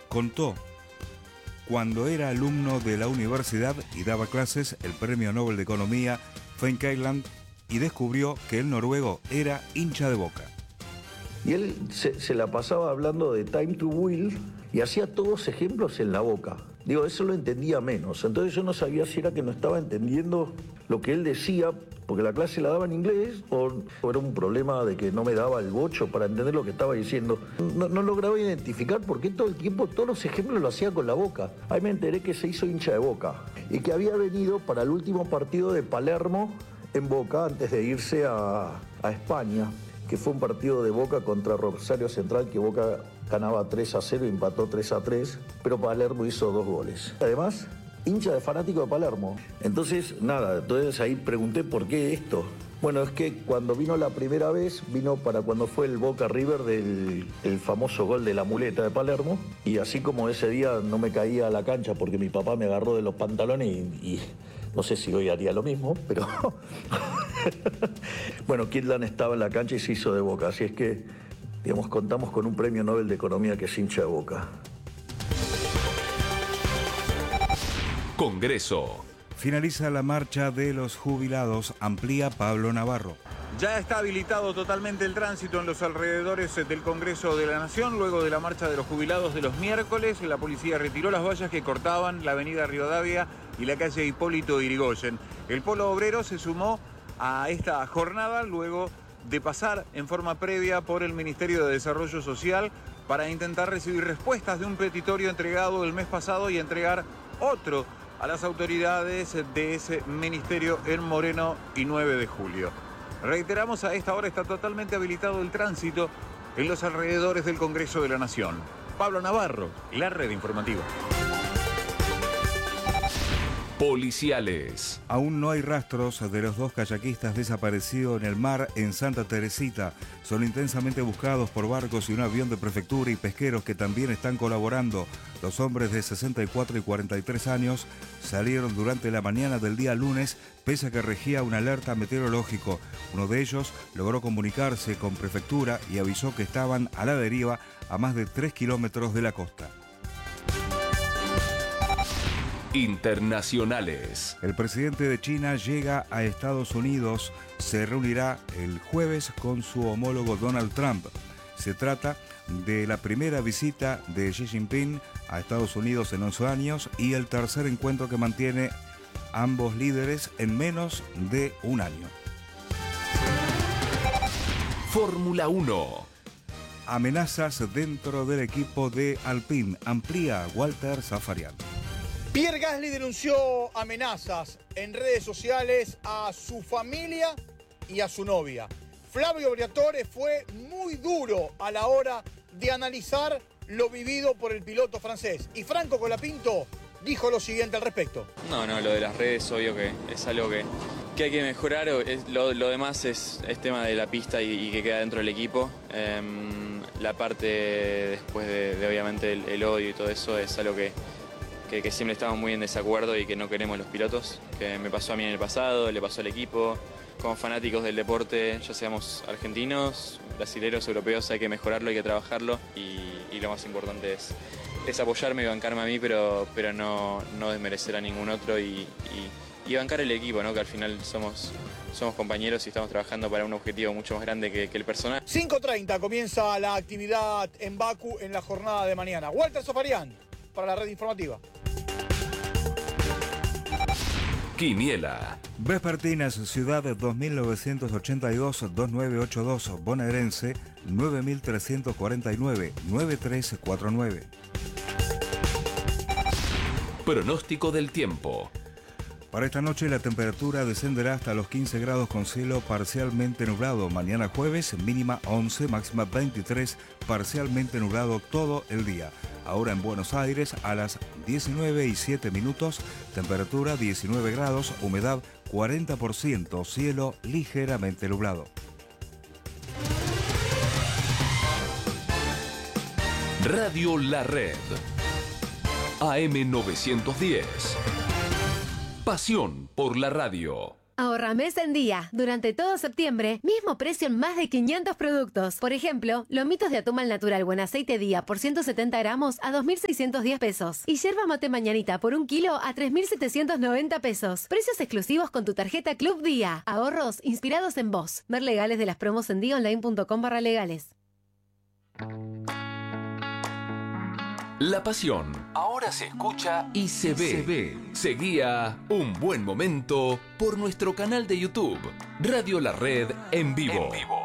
contó cuando era alumno de la universidad y daba clases el Premio Nobel de Economía Finn Keyland y descubrió que el noruego era hincha de Boca. Y él se la pasaba hablando de Time to Will y hacía todos ejemplos en la boca. Digo, eso lo entendía menos. Entonces yo no sabía si era que no estaba entendiendo lo que él decía, porque la clase la daba en inglés, o era un problema de que no me daba el bocho para entender lo que estaba diciendo. No lograba identificar por qué todo el tiempo todos los ejemplos lo hacía con la boca. Ahí me enteré que se hizo hincha de Boca y que había venido para el último partido de Palermo en Boca antes de irse a España, que fue un partido de Boca contra Rosario Central, que Boca ganaba 3-0 y empató 3-3, pero Palermo hizo 2 goles. Además, hincha de fanático de Palermo. Entonces ahí pregunté por qué esto. Bueno, es que cuando vino la primera vez, vino para cuando fue el Boca River el famoso gol de la muleta de Palermo, y así como ese día no me caía a la cancha porque mi papá me agarró de los pantalones y no sé si hoy haría lo mismo, pero bueno, Kidland estaba en la cancha y se hizo de Boca, así es que, digamos, contamos con un premio Nobel de Economía que es hincha de Boca. Congreso. Finaliza la marcha de los jubilados, amplía Pablo Navarro. Ya está habilitado totalmente el tránsito en los alrededores del Congreso de la Nación. Luego de la marcha de los jubilados de los miércoles, la policía retiró las vallas que cortaban la avenida Rivadavia y la calle Hipólito Yrigoyen. El Polo Obrero se sumó a esta jornada luego de pasar en forma previa por el Ministerio de Desarrollo Social para intentar recibir respuestas de un petitorio entregado el mes pasado y entregar otro a las autoridades de ese ministerio en Moreno y 9 de julio. Reiteramos, a esta hora está totalmente habilitado el tránsito en los alrededores del Congreso de la Nación. Pablo Navarro, la red informativa. Policiales. Aún no hay rastros de los 2 kayakistas desaparecidos en el mar en Santa Teresita. Son intensamente buscados por barcos y un avión de prefectura y pesqueros que también están colaborando. Los hombres de 64 y 43 años salieron durante la mañana del día lunes, pese a que regía una alerta meteorológico. Uno de ellos logró comunicarse con prefectura y avisó que estaban a la deriva a más de 3 kilómetros de la costa. Internacionales. El presidente de China llega a Estados Unidos, se reunirá el jueves con su homólogo Donald Trump. Se trata de la primera visita de Xi Jinping a Estados Unidos en 11 años y el tercer encuentro que mantiene ambos líderes en menos de un año. Fórmula 1. Amenazas dentro del equipo de Alpine, amplía Walter Zafarian. Pierre Gasly denunció amenazas en redes sociales a su familia y a su novia. Flavio Briatore fue muy duro a la hora de analizar lo vivido por el piloto francés. Y Franco Colapinto dijo lo siguiente al respecto. No, lo de las redes obvio que es algo que hay que mejorar. Lo demás es tema de la pista y que queda dentro del equipo. La parte después de obviamente el odio y todo eso es algo que siempre estamos muy en desacuerdo y que no queremos los pilotos, que me pasó a mí en el pasado, le pasó al equipo. Como fanáticos del deporte, ya seamos argentinos, brasileños, europeos, hay que mejorarlo, hay que trabajarlo y lo más importante es apoyarme y bancarme a mí, pero no desmerecer a ningún otro y bancar el equipo, ¿no? Que al final somos compañeros y estamos trabajando para un objetivo mucho más grande que el personal. 5:30 comienza la actividad en Bakú en la jornada de mañana. Walter Zafarian para la red informativa. Quiniela. Vespertinas, Ciudad 2982-2982, bonaerense 9349-9349. Pronóstico del tiempo. Para esta noche la temperatura descenderá hasta los 15 grados con cielo parcialmente nublado. Mañana jueves, mínima 11, máxima 23, parcialmente nublado todo el día. Ahora en Buenos Aires a las 19:07, temperatura 19 grados, humedad 40%, cielo ligeramente nublado. Radio La Red. AM 910. Pasión por la radio. Ahorra mes en día. Durante todo septiembre, mismo precio en más de 500 productos. Por ejemplo, lomitos de atún al natural buen aceite día por 170 gramos a 2.610 pesos. Y yerba mate mañanita por 1 kilo a 3.790 pesos. Precios exclusivos con tu tarjeta Club Día. Ahorros inspirados en vos. Ver legales de las promos en diaonline.com/legales. La pasión ahora se escucha y se ve. Seguía Un Buen Momento por nuestro canal de YouTube, Radio La Red en vivo.